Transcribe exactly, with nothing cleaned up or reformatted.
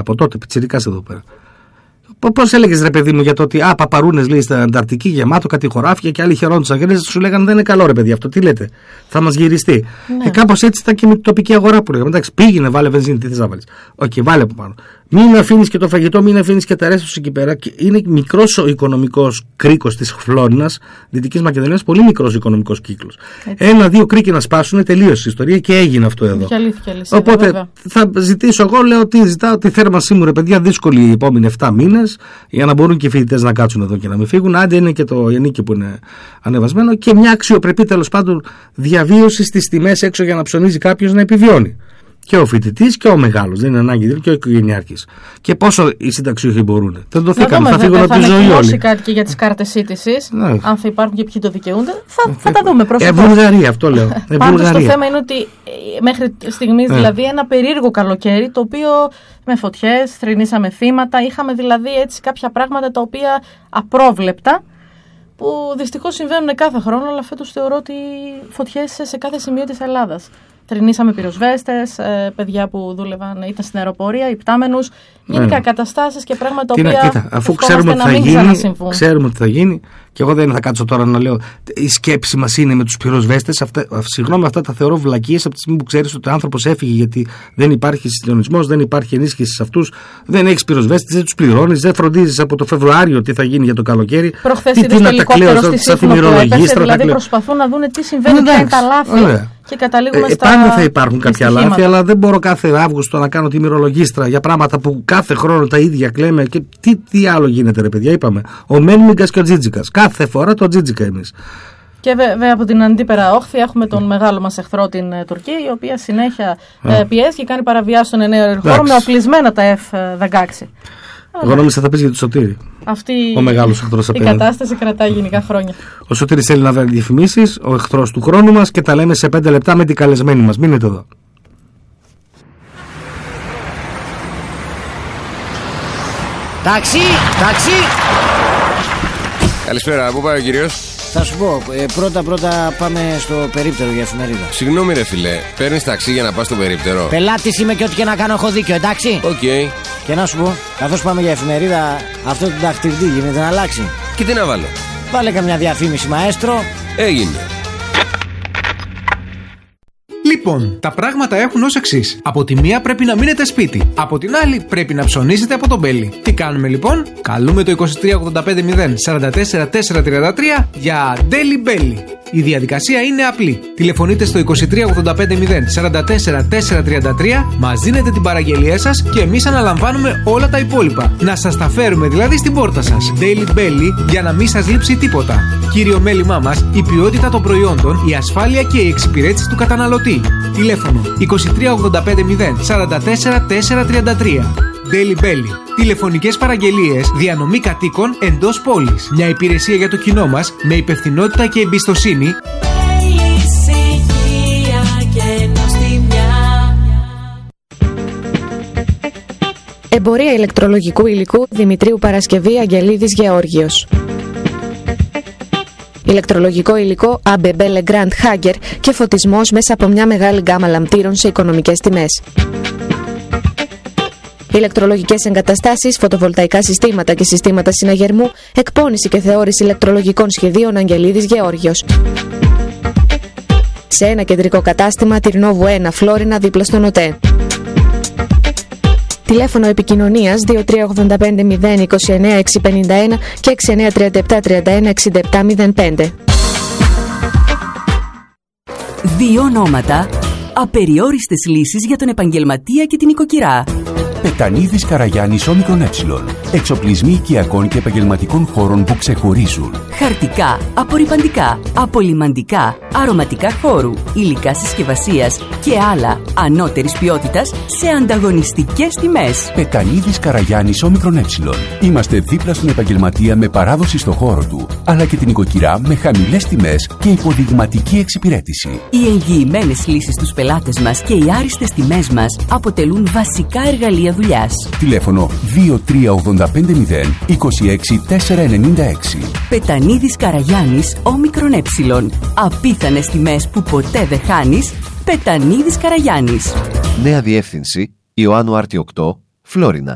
από τότε, πιτσιρικάς εδώ πέρα. Πώς έλεγες ρε παιδί μου για το ότι α, παπαρούνες λέει στην Ανταρκτική γεμάτο κάτι χωράφια και άλλοι χαιρόντουσαν. Και σου λέγανε δεν είναι καλό ρε παιδί αυτό, τι λέτε, θα μας γυριστεί. Ναι. Και κάπως έτσι ήταν και με την τοπική αγορά που λέγαμε. Εντάξει, πήγαινε, βάλε βενζίνη, τι θες να βάλεις. Οκ, okay, βάλε από πάνω. Μην αφήνεις και το φαγητό, μην αφήνεις και τα ρέστα εκεί πέρα. Είναι μικρός ο οικονομικός κρίκος της Φλόρινας, Δυτικής Μακεδονίας, πολύ μικρός οικονομικός κύκλος. Ένα-δύο κρίκοι να σπάσουν, τελείωσε η ιστορία και έγινε αυτό εδώ. Και αλήθεια, αλήθεια, οπότε βέβαια. Θα ζητήσω, εγώ λέω ότι ζητάω τη θέρμανσή μου, ρε παιδιά, δύσκολη οι επόμενοι εφτά μήνες, για να μπορούν και οι φοιτητές να κάτσουν εδώ και να μην φύγουν. Άντε είναι και το ενίκιο που είναι ανεβασμένο και μια αξιοπρεπή τέλος πάντων διαβίωση στις τιμές έξω για να ψωνίζει κάποιος να επιβιώνει. Και ο φοιτητής και ο μεγάλος, δεν είναι ανάγκη, και ο οικογενειάρχης. Και πόσο οι συνταξιούχοι μπορούν. Δεν το θήκαμε, θα φύγουν από τη ζωή όλοι. Θα ανακοινώσει κάτι και για τις κάρτες σύντησης, αν θα υπάρχουν και ποιοι το δικαιούνται, θα, θα τα δούμε προσωπικά. Ε, Βουλγαρία, αυτό λέω. Ε, Πάντως το θέμα είναι ότι μέχρι στιγμής, δηλαδή, ένα περίεργο καλοκαίρι, το οποίο με φωτιές, θρηνήσαμε θύματα, είχαμε δηλαδή έτσι κάποια πράγματα τα οποία απρόβλεπτα, που δυστυχώς συμβαίνουν κάθε χρόνο, αλλά φέτος θεωρώ ότι φωτιές σε κάθε σημείο της Ελλάδας. Τρινήσαμε πυροσβέστες, παιδιά που δούλευαν, ήταν στην αεροπορία, υπτάμενους, γενικά ναι. καταστάσεις και πράγματα τα οποία κοίτα, αφού ξέρουμε ότι θα γίνει, ξέρουμε ότι θα γίνει, και εγώ δεν θα κάτσω τώρα να λέω η σκέψη μας είναι με τους πυροσβέστες. Αυτά, συγγνώμη, αυτά τα θεωρώ βλακίες από τη στιγμή που ξέρεις ότι ο άνθρωπος έφυγε γιατί δεν υπάρχει συντονισμός, δεν υπάρχει ενίσχυση σε αυτούς, δεν έχεις πυροσβέστες, δεν τους πληρώνεις, δεν φροντίζεις από το Φεβρουάριο τι θα γίνει για το καλοκαίρι. Προχθές είδες το ελικόπτερο στη Σύφνο που έπεσε, δηλαδή προσπαθούν να δουν τι συμβαίνει, ποια είναι τα λάθη. Και καταλήγουμε ε, στα... Πάντα θα υπάρχουν κάποια λάθη, αλλά δεν μπορώ κάθε Αύγουστο να κάνω τη μυρολογίστρα για πράγματα που κάθε χρόνο τα ίδια κλαίμε. Και τι, τι άλλο γίνεται, ρε παιδιά, είπαμε. Ο Μένμιγκας και ο Τζίτζικας. Κάθε φορά το Τζίτζικα εμείς. Και βέβαια από την αντίπερα όχθη έχουμε τον μεγάλο μας εχθρό, την Τουρκία, η οποία συνέχεια ε, πιέζει και κάνει παραβιάσεις στον ενέργειο χώρο με οπλισμένα τα εφ δεκαέξι. Εγώ νόμιζα θα πεις για το Σωτήρη. Αυτή ο μεγάλος εχθρός η απέναντι. Κατάσταση κρατάει γενικά χρόνια. Ο Σωτήρης θέλει να βγάλει διαφημίσεις, ο εχθρός του χρόνου μας, και τα λέμε σε πέντε λεπτά με την καλεσμένη μας. Μείνετε εδώ. Ταξί, ταξί. Καλησπέρα, πού πάει ο κύριος? Θα σου πω, ε, πρώτα πρώτα πάμε στο περίπτερο για εφημερίδα. Συγγνώμη ρε φίλε, παίρνεις ταξί για να πας στο περίπτερο? Πελάτης είμαι και ό,τι και να κάνω έχω δίκιο, εντάξει. Οκ. Okay. Και να σου πω, καθώς πάμε για εφημερίδα, αυτό το δαχτυλίδι γίνεται να αλλάξει? Και τι να βάλω? Βάλε καμιά διαφήμιση, μαέστρο. Έγινε. Λοιπόν, τα πράγματα έχουν ως εξής. Από τη μία πρέπει να μείνετε σπίτι. Από την άλλη πρέπει να ψωνίζετε από τον Μπέλι. Τι κάνουμε λοιπόν? Καλούμε το είκοσι τρία ογδόντα πέντε μηδέν σαράντα τέσσερα τετρακόσια τριάντα τρία για Daily Belly. Η διαδικασία είναι απλή. Τηλεφωνείτε στο είκοσι τρία ογδόντα πέντε μηδέν σαράντα τέσσερα τετρακόσια τριάντα τρία, μας δίνετε την παραγγελία σας και εμείς αναλαμβάνουμε όλα τα υπόλοιπα. Να σας τα φέρουμε δηλαδή στην πόρτα σας. Daily Belly, για να μην σας λείψει τίποτα. Κύριο μέλημά μας, η ποιότητα των προϊόντων, η ασφάλεια και η εξυπηρέτηση του καταναλωτή. Τηλέφωνο είκοσι τρία ογδόντα πέντε μηδέν σαράντα τέσσερα τετρακόσια τριάντα τρία. Daily Belly. Τηλεφωνικές παραγγελίες, διανομή κατοίκων εντός πόλης. Μια υπηρεσία για το κοινό μας με υπευθυνότητα και εμπιστοσύνη. Εμπορία ηλεκτρολογικού υλικού Δημητρίου Παρασκευή Αγγελίδης Γεώργιος. Ηλεκτρολογικό υλικό έι μπι μπι Legrand Hager και φωτισμός μέσα από μια μεγάλη γκάμα λαμπτήρων σε οικονομικές τιμές. Ηλεκτρολογικές εγκαταστάσεις, φωτοβολταϊκά συστήματα και συστήματα συναγερμού, εκπόνηση και θεώρηση ηλεκτρολογικών σχεδίων Αγγελίδης Γεώργιος. Σε ένα κεντρικό κατάστημα, Τυρνόβου ένα, Φλόρινα, δίπλα στον ΟΤΕ. Τηλέφωνο επικοινωνίας δύο τρία ογδόντα πέντε μηδέν είκοσι εννέα εξακόσια πενήντα ένα και έξι εννέα τριάντα επτά τριάντα ένα εξήντα επτά μηδέν πέντε. Δύο ονόματα, απεριόριστες λύσεις για τον επαγγελματία και την οικοκυρά. Πετανίδης Καραγιάννης όμικρον ε. Εξοπλισμοί οικιακών και επαγγελματικών χώρων που ξεχωρίζουν. Χαρτικά, απορρυπαντικά, απολυμαντικά, αρωματικά χώρου, υλικά συσκευασίας και άλλα ανώτερης ποιότητας σε ανταγωνιστικές τιμές. Πετανίδης Καραγιάννης όμικρον ε. Είμαστε δίπλα στον επαγγελματία με παράδοση στο χώρο του, αλλά και την οικοκυρά με χαμηλές τιμές και υποδειγματική εξυπηρέτηση. Οι εγγυημένες λύσεις στους πελάτες μας και οι άριστες τιμές μας αποτελούν βασικά εργαλεία δουλειάς. Τηλέφωνο δύο τρία ογδόντα πέντε μηδέν είκοσι έξι τετρακόσια ενενήντα έξι. Πετανίδης Καραγιάννης όμικρον ε. Απίθανες τιμές που ποτέ δεν χάνεις. Πετανίδης Καραγιάννης. Νέα διεύθυνση Ιωάννου Άρτη οκτώ, Φλόρινα.